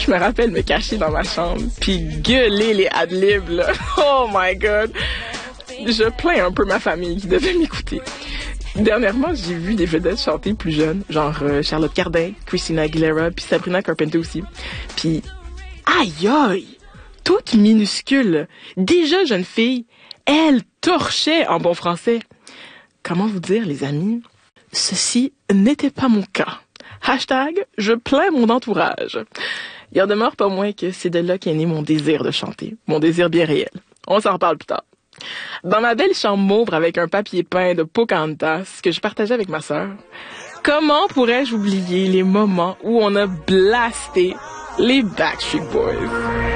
Je me rappelle me cacher dans ma chambre, puis gueuler les ad-libs, là. Oh my God! Je plains un peu ma famille qui devait m'écouter. Dernièrement, j'ai vu des vedettes chanter plus jeunes, genre Charlotte Cardin, Christina Aguilera, puis Sabrina Carpenter aussi. Puis, aïe aïe! Toute minuscule, déjà jeune fille, elle torchait en bon français. Comment vous dire, les amis? Ceci n'était pas mon cas. Hashtag, je plains mon entourage. Il en demeure pas moins que c'est de là qu'est né mon désir de chanter. Mon désir bien réel. On s'en reparle plus tard. Dans ma belle chambre mauve avec un papier peint de Pocahontas que je partageais avec ma sœur, comment pourrais-je oublier les moments où on a blasté les Backstreet Boys?